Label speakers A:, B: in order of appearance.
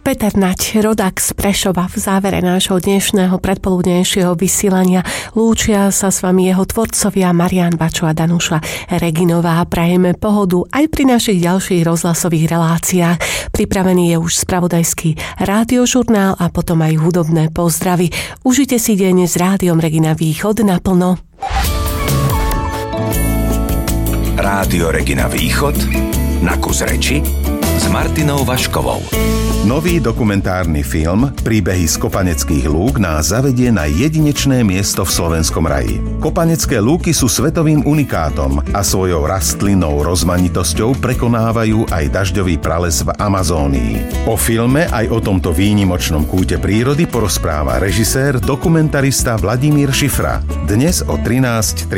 A: Peter Nať, rodák z Prešova, v závere nášho dnešného predpoludnejšieho vysielania. Lúčia sa s vami jeho tvorcovia Marián Bačo a Danuša Reginová. Prajeme pohodu aj pri našich ďalších rozhlasových reláciách. Pripravený je už spravodajský rádiožurnál a potom aj hudobné pozdravy. Užite si deň s Rádiom Regina Východ naplno.
B: Rádio Regina Východ na kus reči s Martinou Vaškovou.
C: Nový dokumentárny film Príbehy z Kopaneckých lúk nás zavedie na jedinečné miesto v slovenskom raji. Kopanecké lúky sú svetovým unikátom a svojou rastlinnou rozmanitosťou prekonávajú aj dažďový prales v Amazónii. O filme aj o tomto výnimočnom kúte prírody porozpráva režisér, dokumentarista Vladimír Šifra. Dnes o 13:30.